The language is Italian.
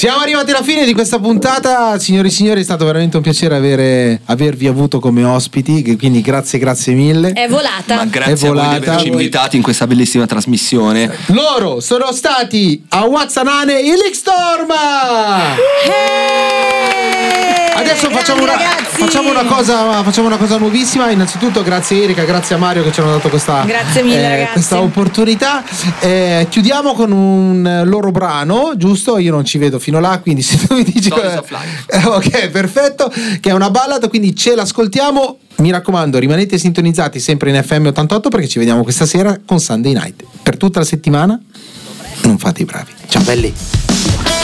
Siamo arrivati alla fine di questa puntata, signori e signori, è stato veramente un piacere avervi avuto come ospiti, quindi grazie mille. È volata. Ma grazie a voi di averci invitati in questa bellissima trasmissione. Loro sono stati a Wazzanane il X-Storm. Adesso facciamo una cosa nuovissima. Innanzitutto grazie Erika, grazie a Mario che ci hanno dato questa, grazie mille, ragazzi, questa opportunità. Chiudiamo con un loro brano, giusto? Io non ci vedo fino là, quindi se tu mi dici ok, perfetto, che è una ballad, quindi ce l'ascoltiamo. Mi raccomando, rimanete sintonizzati sempre in FM 88 perché ci vediamo questa sera con Sunday Night. Per tutta la settimana non fate i bravi. Ciao belli.